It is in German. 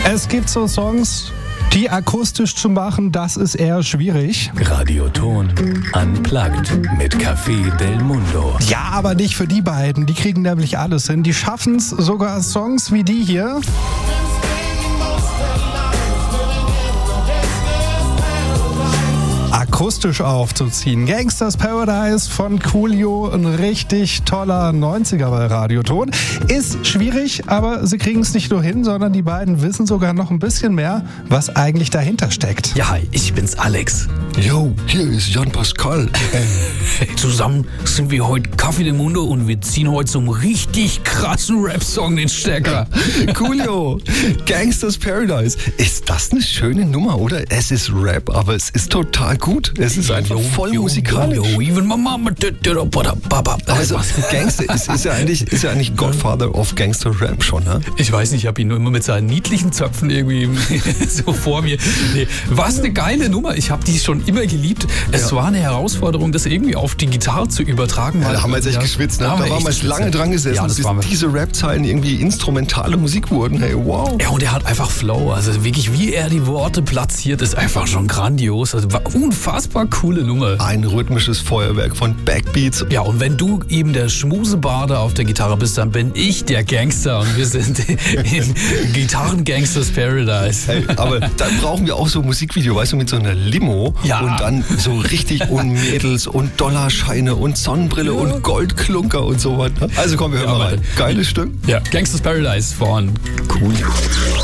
Es gibt so Songs, die akustisch zu machen, das ist eher schwierig. Radioton Unplugged mit Café Del Mundo. Ja, aber nicht für die beiden. Die kriegen nämlich alles hin. Die schaffen es sogar, Songs wie die hier akustisch aufzuziehen. Gangsters Paradise von Coolio, ein richtig toller 90er bei Radioton. Ist schwierig, aber sie kriegen es nicht nur hin, sondern die beiden wissen sogar noch ein bisschen mehr, was eigentlich dahinter steckt. Ja, hi, ich bin's Alex. Yo, hier ist Jan Pascal. Zusammen sind wir heute Café Del Mundo und wir ziehen heute zum richtig krassen Rap-Song den Stecker. Coolio, Gangsters Paradise. Ist das eine schöne Nummer, oder? Es ist Rap, aber es ist total gut. Es ist einfach voll musikalisch. Even my mama. Also Gangster ist ja eigentlich Godfather of Gangster Rap schon, ne? Ich weiß nicht, ich habe ihn nur immer mit seinen niedlichen Zöpfen irgendwie so vor mir. Nee, was eine geile Nummer. Ich habe die schon immer geliebt. Es war eine Herausforderung, das irgendwie auf die Gitarre zu übertragen. Ja, da haben wir jetzt echt geschwitzt, ne? Da waren wir lange dran gesessen, bis diese Rap-Zeilen irgendwie instrumentale Musik wurden. Hey, wow. Ja, und er hat einfach Flow. Also wirklich, wie er die Worte platziert, ist einfach schon grandios. Also war unfassbar coole Nummer. Ein rhythmisches Feuerwerk von Backbeats. Ja, und wenn du eben der Schmusebader auf der Gitarre bist, dann bin ich der Gangster und wir sind in Gitarren-Gangsters Paradise. Hey, aber dann brauchen wir auch so ein Musikvideo, weißt du, mit so einer Limo und dann so richtig und Mädels und Dollarscheine und Sonnenbrille und Goldklunker und so was. Also komm, wir hören mal rein. Geiles Stück. Ja, Gangsters Paradise von Coolio.